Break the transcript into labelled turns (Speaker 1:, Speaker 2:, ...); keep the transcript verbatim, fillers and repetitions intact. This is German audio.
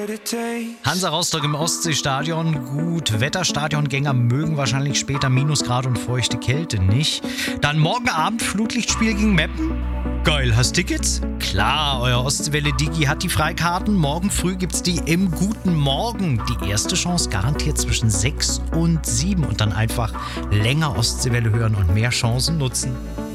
Speaker 1: Hansa Rostock im Ostseestadion. Gut, Wetterstadiongänger mögen wahrscheinlich später Minusgrad und feuchte Kälte nicht. Dann morgen Abend Flutlichtspiel gegen Meppen. Geil, hast Tickets? Klar, euer Ostseewelle-Digi hat die Freikarten. Morgen früh gibt's die im Guten Morgen. Die erste Chance garantiert zwischen sechs und sieben. Und dann einfach länger Ostseewelle hören und mehr Chancen nutzen.